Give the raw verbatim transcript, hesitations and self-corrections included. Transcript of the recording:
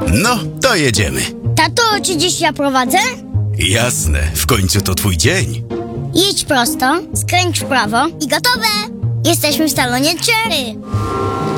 No, to jedziemy. Tato, czy dziś ja prowadzę? Jasne, w końcu to twój dzień. Jedź prosto, skręć w prawo i gotowe! Jesteśmy w salonie Cherry.